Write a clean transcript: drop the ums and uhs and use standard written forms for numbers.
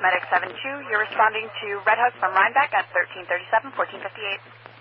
Medic 7-2. You're responding to Red Hug from Rhinebeck at 1337, 1458.